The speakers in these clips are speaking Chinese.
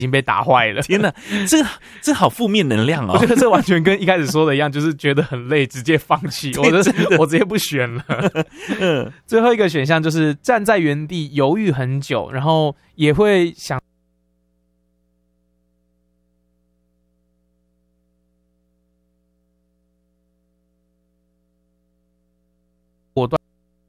经被打坏了。 天哪，这好负面能量哦！ 我觉得这完全跟一开始说的一样，就是觉得很累，直接放弃。我直接不选了。最后一个选项就是站在原地犹豫很久，然后也会想。果断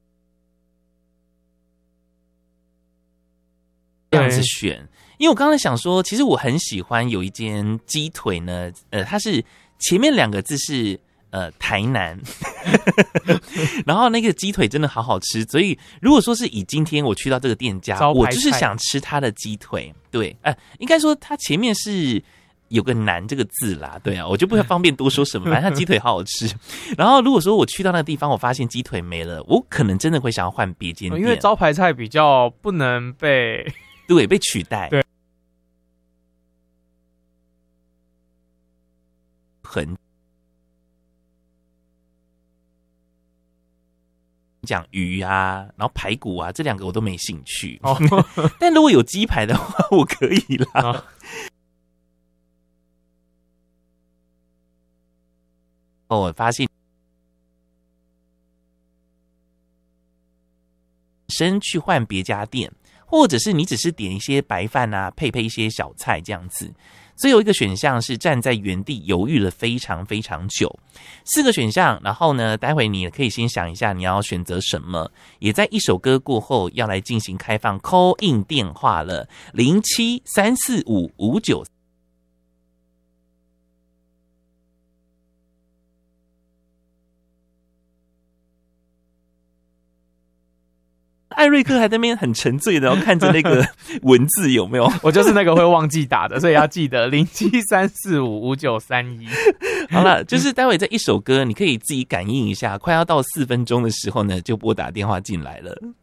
这样子选，因为我刚才想说，其实我很喜欢有一间鸡腿呢，它是前面2个字是台南，然后那个鸡腿真的好好吃，所以如果说是以今天我去到这个店家，我就是想吃它的鸡腿，对，应该说它前面是有个南这个字啦，对啊，我就不方便多说什么，反正它鸡腿好好吃。然后如果说我去到那个地方，我发现鸡腿没了，我可能真的会想要换别间店， 因为招牌菜比较不能被被取代， 对， 很讲鱼啊，然后排骨啊，这2个我都没兴趣。但如果有鸡排的话，我可以啦。我发现先去换别家店，或者是你只是点一些白饭啊，配一些小菜这样子。最后一个选项是站在原地犹豫了非常非常久。4个选项，然后呢，待会你可以先想一下你要选择什么。也在一首歌过后要来进行开放 call in 电话了，07345559。艾瑞克还在那边很沉醉的，然后看着那个文字有没有？ 我就是那个会忘记打的，所以要记得0734555931。 好了，就是待会在一首歌，你可以自己感应一下，快要到4分钟的时候呢，就拨打电话进来了。